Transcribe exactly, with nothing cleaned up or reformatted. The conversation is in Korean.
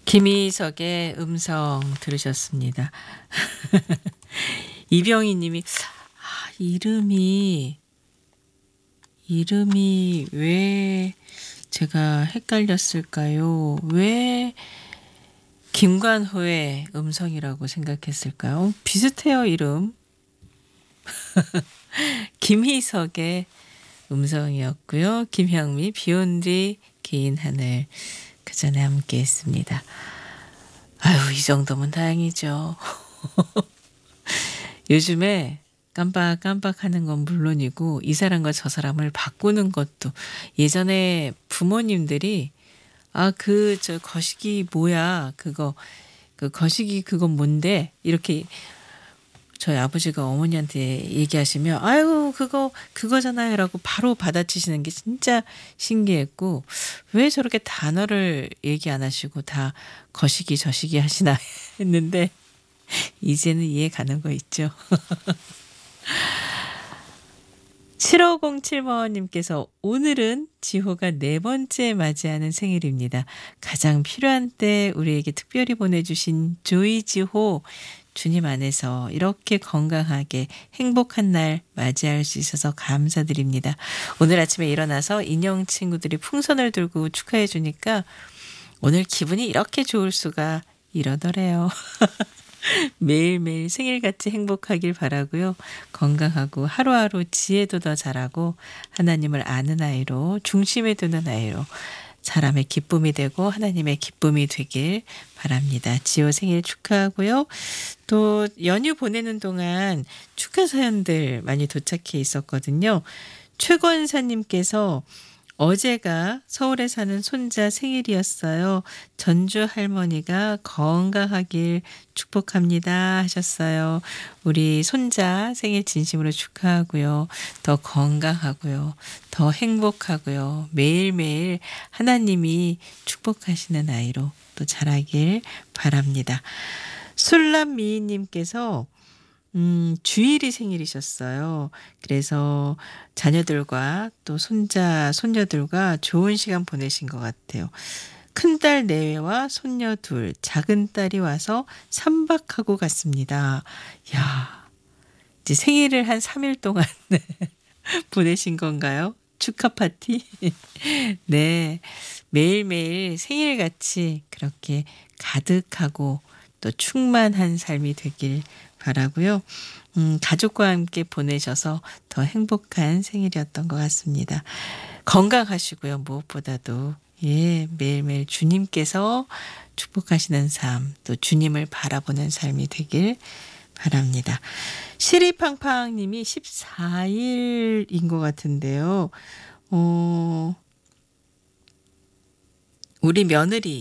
김희석의 음성 들으셨습니다. 이병희 님이 아, 이름이 이름이 왜 제가 헷갈렸을까요? 왜 김관호의 음성이라고 생각했을까요? 어, 비슷해요, 이름. 김희석의 음성이었고요. 김향미 비온뒤 긴 하늘 그 전에 함께 했습니다. 아유, 이 정도면 다행이죠. 요즘에 깜빡깜빡 하는 건 물론이고 이 사람과 저 사람을 바꾸는 것도 예전에 부모님들이 아, 그 저 거시기 뭐야? 그거 그 거시기 그건 뭔데? 이렇게 저희 아버지가 어머니한테 얘기하시면 아유 그거 그거잖아요라고 바로 받아치시는 게 진짜 신기했고 왜 저렇게 단어를 얘기 안 하시고 다 거시기 저시기 하시나 했는데 이제는 이해 가는 거 있죠. 칠오공칠 번님께서 오늘은 지호가 네 번째 맞이하는 생일입니다. 가장 필요한 때 우리에게 특별히 보내주신 조이 지호 주님 안에서 이렇게 건강하게 행복한 날 맞이할 수 있어서 감사드립니다. 오늘 아침에 일어나서 인형 친구들이 풍선을 들고 축하해 주니까 오늘 기분이 이렇게 좋을 수가 이러더래요. 매일매일 생일같이 행복하길 바라고요. 건강하고 하루하루 지혜도 더 잘하고 하나님을 아는 아이로 중심에 두는 아이로 사람의 기쁨이 되고 하나님의 기쁨이 되길 바랍니다. 지호 생일 축하하고요. 또 연휴 보내는 동안 축하 사연들 많이 도착해 있었거든요. 최권사님께서 어제가 서울에 사는 손자 생일이었어요. 전주 할머니가 건강하길 축복합니다 하셨어요. 우리 손자 생일 진심으로 축하하고요. 더 건강하고요. 더 행복하고요. 매일매일 하나님이 축복하시는 아이로 또 자라길 바랍니다. 술람미인님께서 음, 주일이 생일이셨어요. 그래서 자녀들과 또 손자, 손녀들과 좋은 시간 보내신 것 같아요. 큰딸 내외와 손녀 둘, 작은 딸이 와서 삼 박하고 갔습니다. 야, 이제 생일을 한 삼 일 동안 보내신 건가요? 축하 파티? 네. 매일매일 생일같이 그렇게 가득하고 또 충만한 삶이 되길 바라고요. 음, 가족과 함께 보내셔서 더 행복한 생일이었던 것 같습니다. 건강하시고요. 무엇보다도 예, 매일매일 주님께서 축복하시는 삶, 또 주님을 바라보는 삶이 되길 바랍니다. 시리팡팡님이 십사 일인 것 같은데요. 어, 우리 며느리